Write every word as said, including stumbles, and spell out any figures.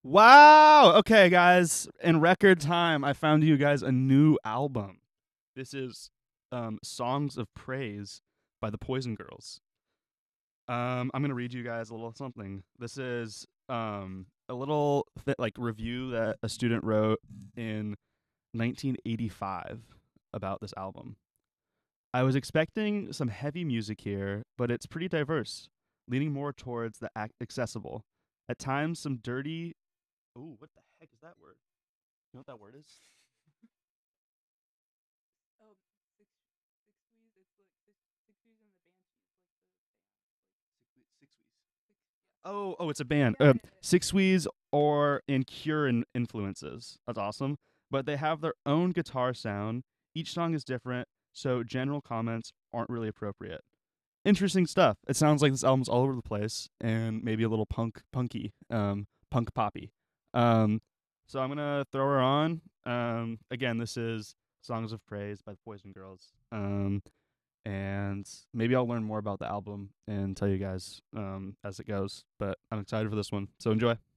Wow. Okay, guys. In record time, I found you guys a new album. This is um, Songs of Praise by the Poison Girls. Um, I'm gonna read you guys a little something. This is um, a little th- like review that a student wrote in nineteen eighty-five about this album. I was expecting some heavy music here, but it's pretty diverse, leaning more towards the ac- accessible. At times, some dirty. Ooh, what the heck is that word? You know what that word is? Oh, six six Wees. It's like six six Wees and the Banshees, like the band, Six, six weeks. like six. Yeah, six. Oh, oh, it's a band. Yeah, Uh, yeah, yeah. Six Wees or and Cure in influences. That's awesome. But they have their own guitar sound. Each song is different, so general comments aren't really appropriate. Interesting stuff. It sounds like this album's all over the place and maybe a little punk, punky, um, punk poppy. Um, so I'm gonna throw her on. Um, again, this is "Songs of Praise" by the Poison Girls. Um, and maybe I'll learn more about the album and tell you guys um, as it goes. But I'm excited for this one. So enjoy.